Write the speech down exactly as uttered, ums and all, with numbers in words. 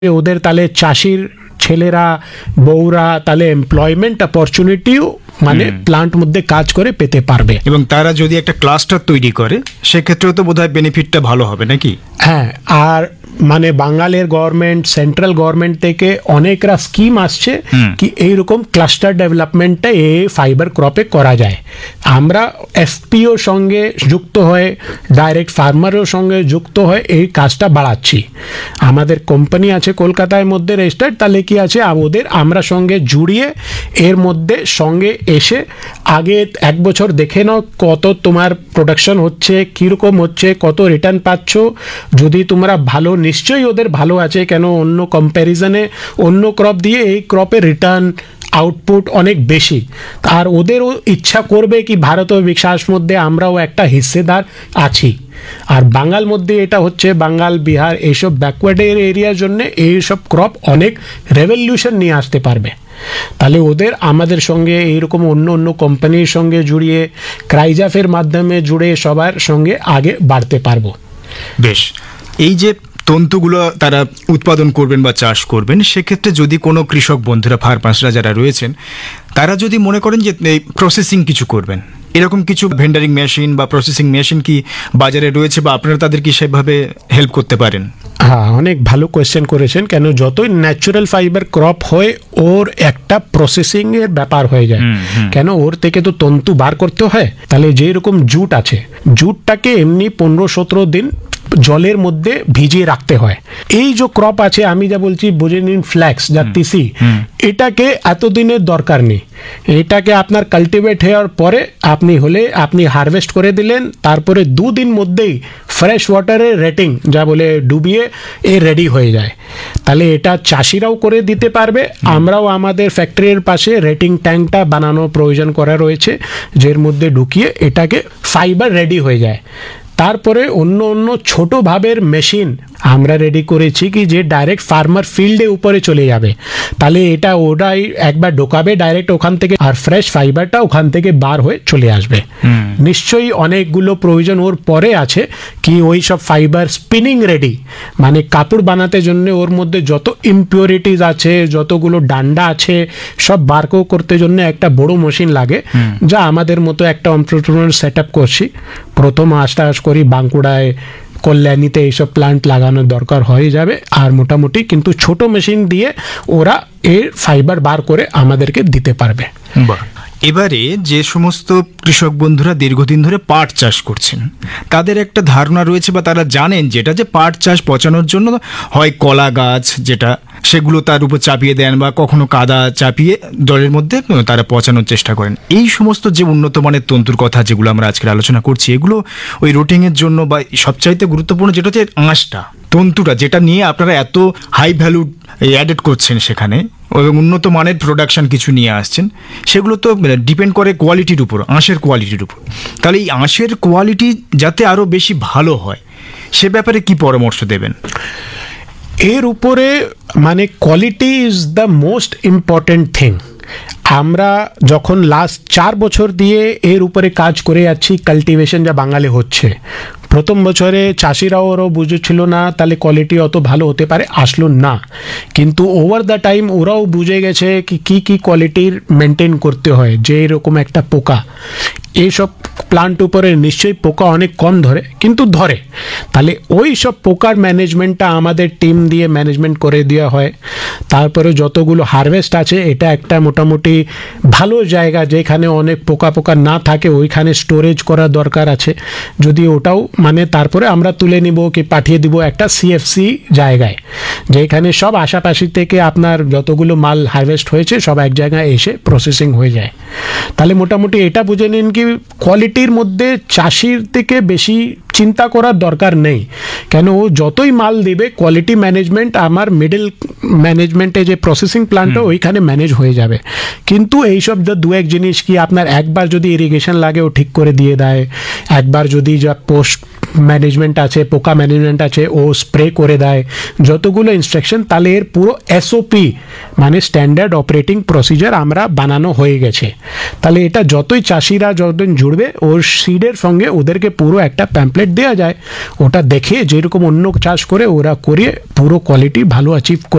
ওদের তাহলে চাষির ছেলেরা বউরা তাহলে এমপ্লয়মেন্ট অপরচুনিটিও মানে প্লান্ট মধ্যে কাজ করে পেতে পারবে, এবং তারা যদি একটা ক্লাস্টার তৈরি করে সেক্ষেত্রেও তো বোধহয় বেনিফিটটা ভালো হবে নাকি? হ্যাঁ, আর মানে বাঙালির গভর্নমেন্ট সেন্ট্রাল গভর্নমেন্ট থেকে অনেকরা স্কিম আসছে কি এইরকম ক্লাস্টার ডেভেলপমেন্টটা এই ফাইবার ক্রপে করা যায়। আমরা এফপিওর সঙ্গে যুক্ত হয়ে ডাইরেক্ট ফার্মারের সঙ্গে যুক্ত হয়ে এই কাজটা বাড়াচ্ছি। আমাদের কোম্পানি আছে কলকাতার মধ্যে রেজিস্টার্ড, তাহলে কি আছে ওদের আমরা সঙ্গে জুড়িয়ে এর মধ্যে সঙ্গে এসে আগে এক বছর দেখে নাও কত তোমার প্রোডাকশন হচ্ছে, কীরকম হচ্ছে, কত রিটার্ন পাচ্ছ। যদি তোমরা ভালো, নিশ্চয়ই ওদের ভালো আছে, কেন অন্য কম্প্যারিজনে অন্য ক্রপ দিয়ে এই ক্রপের রিটার্ন আউটপুট অনেক বেশি। আর ওদেরও ইচ্ছা করবে কি ভারত বিকাশ মধ্যে আমরাও একটা হিস্সেদার আছি। আর বাঙাল মধ্যে এটা হচ্ছে বাঙাল বিহার এইসব ব্যাকওয়ার্ডের এরিয়ার জন্য এইসব ক্রপ অনেক রেভলিউশন নিয়ে আসতে পারবে। তাহলে ওদের আমাদের সঙ্গে এইরকম অন্য অন্য কোম্পানির সঙ্গে জুড়িয়ে ক্রাইজাফের মাধ্যমে জুড়ে সবার সঙ্গে আগে বাড়তে পারবো। বেশ, এই যে তন্তুগুলো তারা উৎপাদন করবেন বা চাষ করবেন, সেক্ষেত্রে যদি কোনো কৃষক বন্ধুরা ফার্মার্সরা যারা রয়েছেন তারা যদি মনে করেন যে এই প্রসেসিং কিছু করবেন, এরকম কিছু ভেন্ডারিং মেশিন বা প্রসেসিং মেশিন কি বাজারে রয়েছে বা আপনারা তাদের কি সেভাবে হেল্প করতে পারেন? হ্যাঁ, অনেক ভালো কোয়েশ্চেন করেছেন। কেন যতই ন্যাচারাল ফাইবার ক্রপ হয় ওর একটা প্রসেসিং এর ব্যাপার হয়ে যায়, কেন ওর থেকে তো তন্তু বার করতে হয়। তাহলে যেরকম জুট আছে, জুটটাকে এমনি পনেরো সতেরো দিন জলের মধ্যে ভিজিয়ে রাখতে হয়। এই যে ক্রপ আছে আমি যা বলছি বুঝে নিন ফ্ল্যাক্স যা তিসি, এটাকে এতদিনের দরকার নেই। এটাকে আপনার কাল্টিভেট হওয়ার পরে আপনি হলে আপনি হারভেস্ট করে দিলেন, তারপরে দুদিন মধ্যেই ফ্রেশ ওয়াটারে রেটিং যা বলে ডুবিয়ে এ রেডি হয়ে যায়। তাহলে এটা চাষিরাও করে দিতে পারবে, আমরাও আমাদের ফ্যাক্টরির পাশে রেটিং ট্যাঙ্কটা বানানোর প্রয়োজন করা রয়েছে, যের মধ্যে ঢুকিয়ে এটাকে ফাইবার রেডি হয়ে যায়। তারপরে অন্য অন্য ছোট ভাবের মেশিন আমরা রেডি করেছি কি যে ডাইরেক্ট ফার্মার ফিল্ডে উপরে চলে যাবে। তাহলে এটা ওরাই একবার ঢোকাবে ডাইরেক্ট ওখান থেকে, আর ফ্রেশ ফাইবারটা ওখান থেকে বার হয়ে চলে আসবে। নিশ্চয়ই অনেকগুলো প্রয়োজন ওর পরে আছে কি ওই সব ফাইবার স্পিনিং রেডি, মানে কাপড় বানাতে জন্য ওর মধ্যে যত ইমপিউরিটিস আছে, যতগুলো ডান্ডা আছে, সব বার করতে জন্য একটা বড় মেশিন লাগে, যা আমাদের মতো একটা এন্টারপ্রেনার সেট আপ করছি। প্রথম আস্তে আস্তে করি বাঁকুড়ায় কল্যাণীতে এইসব প্লান্ট লাগানোর দরকার হয়ে যাবে। আর মোটামুটি কিন্তু ছোট মেশিন দিয়ে ওরা এর ফাইবার বার করে আমাদেরকে দিতে পারবে। বাহ, এবারে যে সমস্ত কৃষক বন্ধুরা দীর্ঘদিন ধরে পাট চাষ করছেন তাদের একটা ধারণা রয়েছে বা তারা জানেন যেটা যে পাট চাষ পচানোর জন্য হয় কলা গাছ যেটা সেগুলো তার উপর চাপিয়ে দেন বা কখনো কাদা চাপিয়ে জলের মধ্যে তারা পচানোর চেষ্টা করেন। এই সমস্ত যে উন্নত মানের তন্তুর কথা যেগুলো আমরা আজকে আলোচনা করছি, এগুলো ওই রোটিংয়ের জন্য বা সবচাইতে গুরুত্বপূর্ণ যেটা হচ্ছে আঁশটা, তন্তুটা, যেটা নিয়ে আপনারা এত হাই ভ্যালু অ্যাডেড করছেন সেখানে এবং উন্নত মানের প্রোডাকশন কিছু নিয়ে আসছেন, সেগুলো তো ডিপেন্ড করে কোয়ালিটির উপর, আঁশের কোয়ালিটির উপর। তাহলে এই আঁশের কোয়ালিটি যাতে আরও বেশি ভালো হয় সে ব্যাপারে কি পরামর্শ দেবেন? এর উপরে মানে quality is the most important thing. আমরা যখন লাস্ট চার বছর দিয়ে এর উপরে কাজ করে যাচ্ছি, কাল্টিভেশন যা বাঙালি হচ্ছে, প্রথম বছরে চাষিরাও ওরাও বুঝেছিল না তাহলে কোয়ালিটি অত ভালো হতে পারে, আসলো না। কিন্তু ওভার দ্য টাইম ওরাও বুঝে গেছে কি কী কী কোয়ালিটির মেনটেন করতে হয়। যে এরকম একটা পোকা, এইসব প্লান্ট উপরে নিশ্চয়ই পোকা অনেক কম ধরে, কিন্তু ধরে। তাহলে ওই সব পোকার ম্যানেজমেন্টটা আমাদের টিম দিয়ে ম্যানেজমেন্ট করে দেওয়া হয়। তারপরে যতগুলো হারভেস্ট আছে এটা একটা মোটামুটি ভালো জায়গা যেখানে অনেক পোকা পোকা না থাকে ওইখানে স্টোরেজ করা দরকার আছে। যদি ওটাও মানে তারপরে আমরা তুলে নিব কি পাঠিয়ে দিব একটা সিএফসি জায়গায়, যেখানে সব আশাপাশি থেকে আপনার যতগুলো মাল হারভেস্ট হয়েছে সব এক জায়গায় এসে প্রসেসিং হয়ে যায়। তাহলে মোটামুটি এটা বুঝে নিন কি কোয়ালিটির মধ্যে চাষির থেকে বেশি চিন্তা করার দরকার নেই, কেন ও যতই মাল দিবে কোয়ালিটি ম্যানেজমেন্ট আমার মিডল ম্যানেজমেন্টে যে প্রসেসিং প্ল্যান্টটা ওইখানে ম্যানেজ হয়ে যাবে। কিন্তু এইসব যে দু এক জিনিস কি আপনার একবার যদি ইরিগেশন লাগে ও ঠিক করে দিয়ে দেয়, একবার যদি যা পোস্ট ম্যানেজমেন্ট আছে, পোকা ম্যানেজমেন্ট আছে, ও স্প্রে করে দেয়, যতগুলো ইনস্ট্রাকশন, তাহলে এর পুরো এসওপি মানে স্ট্যান্ডার্ড অপারেটিং প্রসিজার আমরা বানানো হয়ে গেছে। তাহলে এটা যতই চাষিরা যতদিন জুড়বে ওর সিডের সঙ্গে ওদেরকে পুরো একটা প্যাম্পলেট দেওয়া যায়, ওটা দেখে যেরকম অন্য চাষ করে ওরা করে পুরো কোয়ালিটি ভালো অ্যাচিভ করে